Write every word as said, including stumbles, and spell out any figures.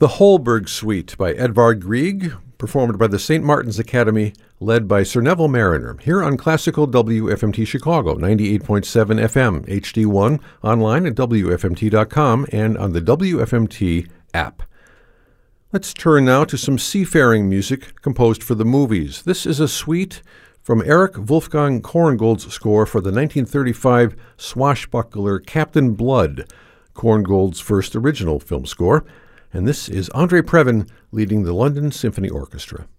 The Holberg Suite by Edvard Grieg, performed by the Saint Martin's Academy, led by Sir Neville Mariner, here on Classical W F M T Chicago, ninety-eight point seven F M, H D one, online at W F M T dot com, and on the W F M T app. Let's turn now to some seafaring music composed for the movies. This is a suite from Erich Wolfgang Korngold's score for the nineteen thirty-five swashbuckler Captain Blood, Korngold's first original film score. And this is Andre Previn leading the London Symphony Orchestra.